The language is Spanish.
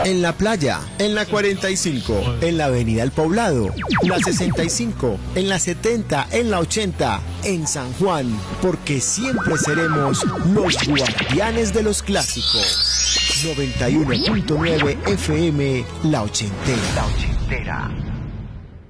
En la playa, en la 45, en la avenida El Poblado, la 65, en la 70, en la 80, en San Juan, porque siempre seremos los guardianes de los clásicos. 91.9 FM, La Ochentera.